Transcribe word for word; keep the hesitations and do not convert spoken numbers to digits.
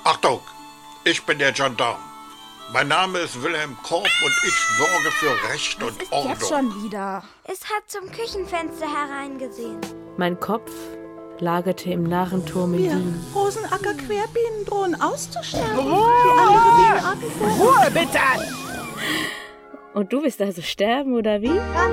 Achtung, ich bin der Gendarm. Mein Name ist Wilhelm Korb und ich sorge für Recht und ist Ordnung. Jetzt schon wieder. Es hat zum Küchenfenster hereingesehen. Mein Kopf lagerte im Narrenturm in Wir Wien. Rosenacker-Querbienen drohen auszusterben. Ruhe! Wie andere Bienenarten vor uns. Ruhe bitte! Und du willst also sterben, oder wie?